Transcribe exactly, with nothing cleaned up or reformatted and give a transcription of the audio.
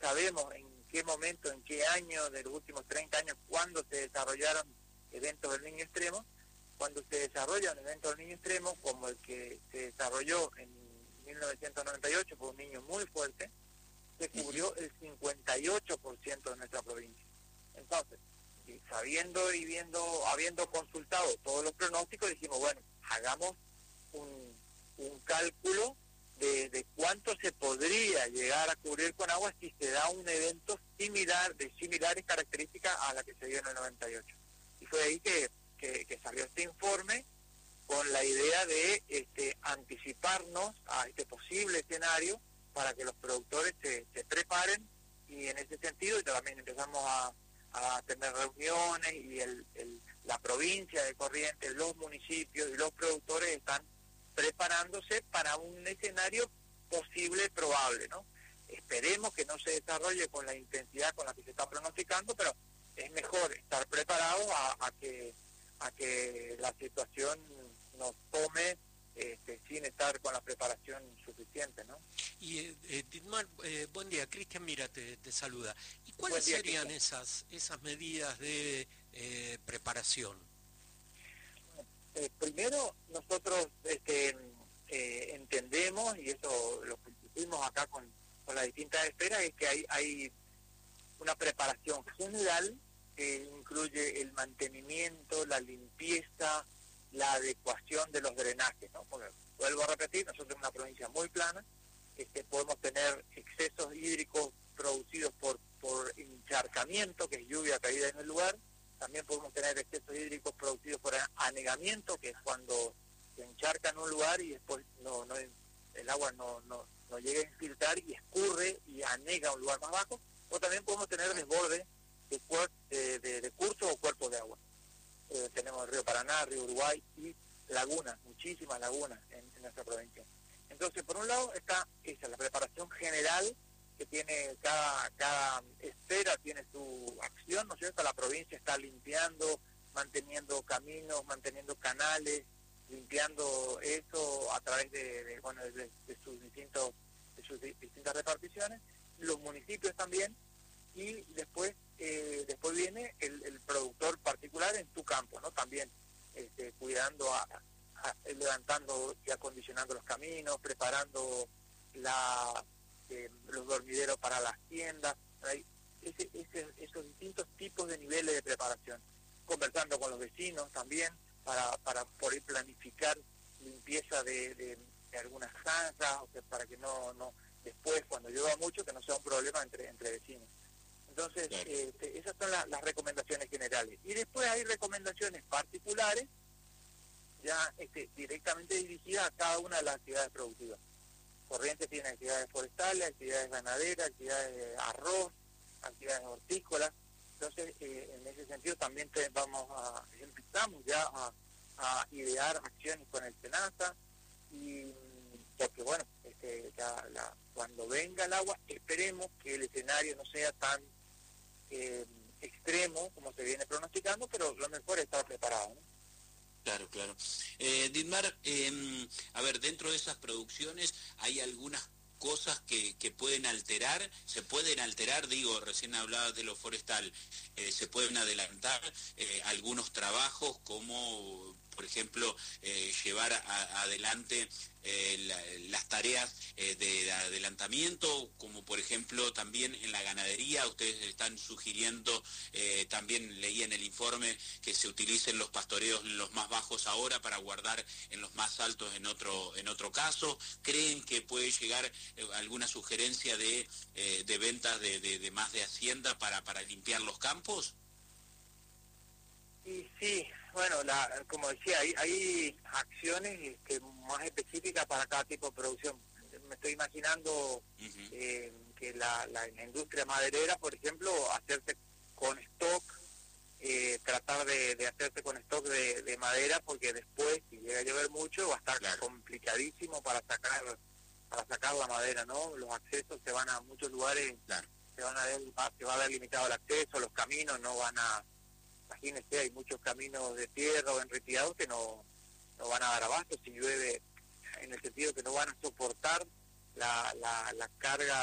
sabemos en qué momento, en qué año de los últimos treinta años, cuándo se desarrollaron eventos del niño extremo. Cuando se desarrolla un evento del niño extremo, como el que se desarrolló en mil novecientos noventa y ocho, por un niño muy fuerte, se cubrió el cincuenta y ocho por ciento de nuestra provincia. Entonces, y sabiendo y viendo, habiendo consultado todos los pronósticos, dijimos, bueno, hagamos un, un cálculo de, de cuánto se podría llegar a cubrir con agua si se da un evento similar, de similares características a la que se dio en el noventa y ocho. Y fue ahí que, que, que salió este informe con la idea de este, anticiparnos a este posible escenario para que los productores se, se preparen, y en ese sentido también empezamos a, a tener reuniones, y el, el, la provincia de Corrientes, los municipios y los productores están preparándose para un escenario posible, probable, ¿no? Esperemos que no se desarrolle con la intensidad con la que se está pronosticando, pero es mejor estar preparado a, a que a que la situación nos tome este, sin estar con la preparación suficiente, ¿no? Y eh, eh, Dietmar, eh, buen día, Cristian Mira te, te saluda. ¿Y cuáles día, serían Cristian. esas esas medidas de eh, preparación? Eh, primero, nosotros este, eh, entendemos, y eso lo que hicimos acá con, con las distintas esferas, es que hay, hay una preparación general que incluye el mantenimiento, la limpieza, la adecuación de los drenajes, ¿no? Porque, vuelvo a repetir, nosotros en una provincia muy plana, este, podemos tener excesos hídricos producidos por, por encharcamiento, que es lluvia caída en el lugar. También podemos tener excesos hídricos producidos por anegamiento, que es cuando se encharca en un lugar y después no, no el agua no, no, no llega a infiltrar y escurre y anega a un lugar más bajo. O también podemos tener desborde de, de, de, de cursos o cuerpos de agua. Eh, tenemos el río Paraná, río Uruguay y lagunas, muchísimas lagunas en, en nuestra provincia. Entonces, por un lado está esa, la preparación general, que tiene cada, cada esfera tiene su acción, ¿no es cierto? La provincia está limpiando, manteniendo caminos, manteniendo canales, limpiando eso a través de, de bueno, de, de sus distintos, de sus distintas reparticiones, los municipios también, y después eh, después viene el, el productor particular en tu campo, ¿no? También este, cuidando, a, a, levantando y acondicionando los caminos, preparando la Eh, los dormideros para las tiendas, ese, ese, esos distintos tipos de niveles de preparación, conversando con los vecinos también para, para poder planificar limpieza de, de, de algunas zanjas, o sea, para que no, no después cuando llueva mucho que no sea un problema entre, entre vecinos. Entonces eh, esas son la, las recomendaciones generales, y después hay recomendaciones particulares ya este, directamente dirigidas a cada una de las actividades productivas. Corrientes tiene actividades forestales, actividades ganaderas, actividades de arroz, actividades hortícolas. Entonces, eh, en ese sentido también te, vamos a, empezamos ya a, a idear acciones con el SENASA, y porque bueno, este, la, la, cuando venga el agua, esperemos que el escenario no sea tan eh, extremo como se viene pronosticando, pero lo mejor es estar preparado, ¿no? Claro, claro. Eh, Dietmar, eh, a ver, dentro de esas producciones hay algunas cosas que, que pueden alterar, se pueden alterar, digo, recién hablabas de lo forestal, eh, se pueden adelantar eh, algunos trabajos como, por ejemplo, eh, llevar a, adelante eh, la, las tareas eh, de adelantamiento, como por ejemplo también en la ganadería, ustedes están sugiriendo, eh, también leí en el informe que se utilicen los pastoreos en los más bajos ahora para guardar en los más altos en otro, en otro caso. ¿Creen que puede llegar eh, alguna sugerencia de, eh, de ventas de, de, de más de hacienda para, para limpiar los campos? Y sí, bueno, la, como decía, hay, hay acciones este, más específicas para cada tipo de producción. Me estoy imaginando uh-huh. eh, que la, la, la industria maderera, por ejemplo, hacerse con stock, eh, tratar de, de hacerse con stock de, de madera, porque después, si llega a llover mucho, va a estar claro. complicadísimo para sacar para sacar la madera, ¿no? Los accesos se van a muchos lugares, claro. se van a ver, se va a ver limitado el acceso, los caminos no van a... Imagínense, hay muchos caminos de tierra o enretillados que no, no van a dar abasto si llueve, en el sentido que no van a soportar la, la, la carga